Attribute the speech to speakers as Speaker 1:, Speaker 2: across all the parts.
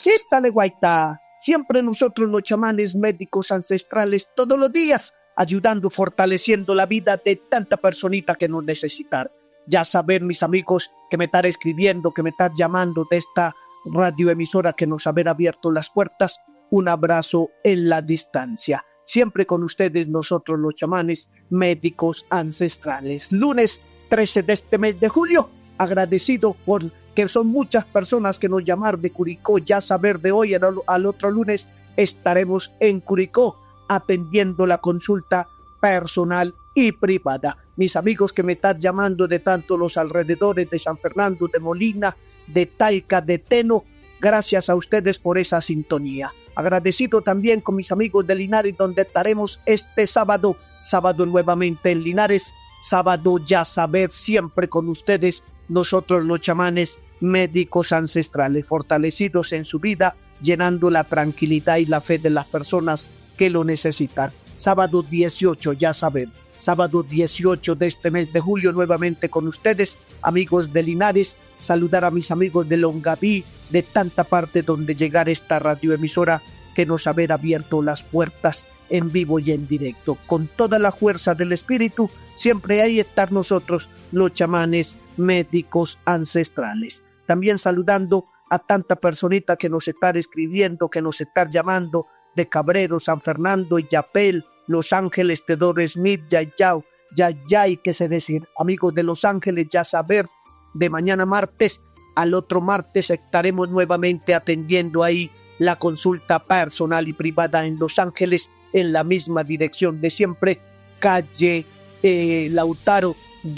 Speaker 1: Ítale guaita. Siempre nosotros los chamanes médicos ancestrales todos los días ayudando, fortaleciendo la vida de tanta personita que nos necesitan. Ya saber, mis amigos, que me están escribiendo, que me están llamando de esta radioemisora que nos haber abierto las puertas. Un abrazo en la distancia. Siempre con ustedes nosotros los chamanes médicos ancestrales. Lunes 13 de este mes de julio. Agradecido por que son muchas personas que nos llamaron de Curicó. Ya saber de hoy al otro lunes estaremos en Curicó atendiendo la consulta personal y privada. Mis amigos que me están llamando de tanto los alrededores de San Fernando, de Molina, de Talca, de Teno, gracias a ustedes por esa sintonía. Agradecido también con mis amigos de Linares, donde estaremos este sábado nuevamente en Linares, sábado ya saber, siempre con ustedes, nosotros los chamanes médicos ancestrales, fortalecidos en su vida, llenando la tranquilidad y la fe de las personas que lo necesitan. Sábado 18, ya saben, sábado 18 de este mes de julio, nuevamente con ustedes, amigos de Linares, saludar a mis amigos de Longaví, de tanta parte donde llegar esta radioemisora que nos haber abierto las puertas en vivo y en directo. Con toda la fuerza del espíritu, siempre hay estar nosotros, los chamanes médicos ancestrales. También saludando a tanta personita que nos está escribiendo, que nos está llamando de Cabrero, San Fernando, Yapel, Los Ángeles, Teodoro Smith, Yayay, qué sé decir, amigos de Los Ángeles, ya saber, de mañana martes al otro martes estaremos nuevamente atendiendo ahí la consulta personal y privada en Los Ángeles, en la misma dirección de siempre, calle Lautaro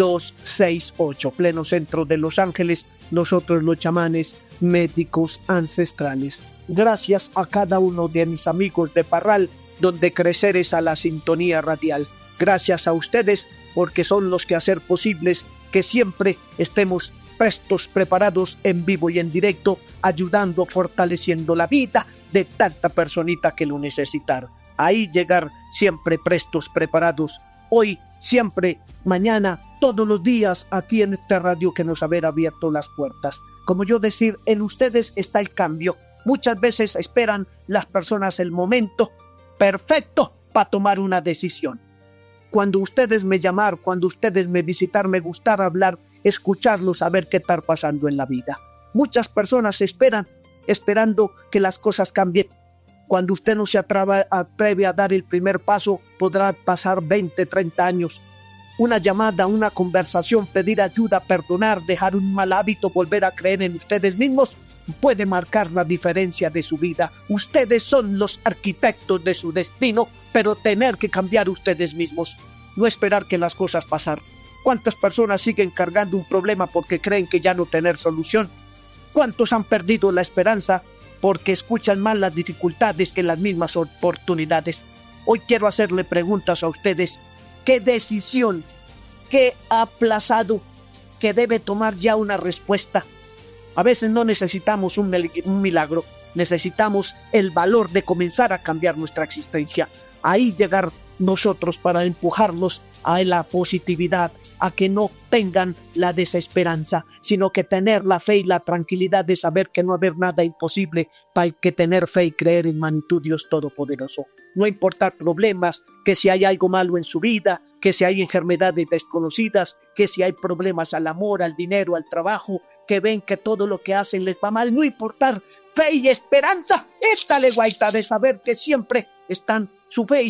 Speaker 1: 268, pleno centro de Los Ángeles, nosotros los chamanes médicos ancestrales. Gracias a cada uno de mis amigos de Parral, donde crecer es a la sintonía radial. Gracias a ustedes, porque son los que hacen posibles que siempre estemos prestos, preparados en vivo y en directo, ayudando, fortaleciendo la vida de tanta personita que lo necesitan. Ahí llegar siempre prestos, preparados, hoy, siempre, mañana, todos los días, aquí en esta radio que nos haber abierto las puertas. Como yo decir, en ustedes está el cambio. Muchas veces esperan las personas el momento perfecto para tomar una decisión. Cuando ustedes me llamar, cuando ustedes me visitar, me gustará hablar, escucharlos, saber qué está pasando en la vida. Muchas personas esperando que las cosas cambien. Cuando usted no se atreve a dar el primer paso, podrá pasar 20, 30 años. Una llamada, una conversación, pedir ayuda, perdonar, dejar un mal hábito, volver a creer en ustedes mismos, puede marcar la diferencia de su vida. Ustedes son los arquitectos de su destino, pero tener que cambiar ustedes mismos. No esperar que las cosas pasen. ¿Cuántas personas siguen cargando un problema porque creen que ya no tener solución? ¿Cuántos han perdido la esperanza porque escuchan más las dificultades que las mismas oportunidades? Hoy quiero hacerle preguntas a ustedes. ¿Qué decisión, qué aplazado, que debe tomar ya una respuesta? A veces no necesitamos un milagro, necesitamos el valor de comenzar a cambiar nuestra existencia. Ahí llegar nosotros para empujarlos a la positividad, a que no tengan la desesperanza, sino que tener la fe y la tranquilidad de saber que no va a haber nada imposible, para que tener fe y creer en magnitud Dios Todopoderoso. No importar problemas, que si hay algo malo en su vida, que si hay enfermedades desconocidas, que si hay problemas al amor, al dinero, al trabajo, que ven que todo lo que hacen les va mal, no importar, fe y esperanza, esta leguaita de saber que siempre están su fe y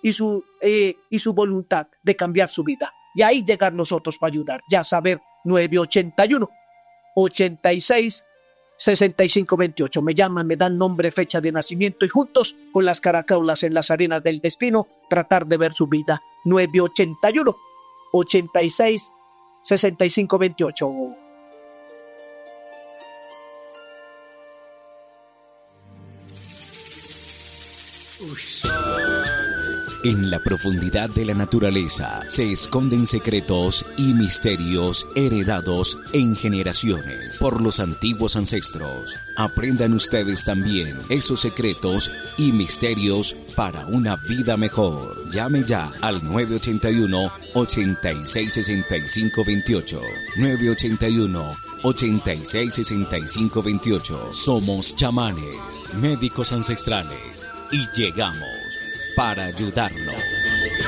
Speaker 1: su voluntad de cambiar su vida. Y ahí llegar nosotros para ayudar. Ya saber, 981 86 65 28. Me llaman, me dan nombre, fecha de nacimiento y juntos con las caracolas en las arenas del destino tratar de ver su vida. 981 86 65 28.
Speaker 2: En la profundidad de la naturaleza se esconden secretos y misterios heredados en generaciones por los antiguos ancestros. Aprendan ustedes también esos secretos y misterios para una vida mejor. Llame ya al 981 86 65 28. 981 866528. Somos chamanes, médicos ancestrales y llegamos para ayudarlo.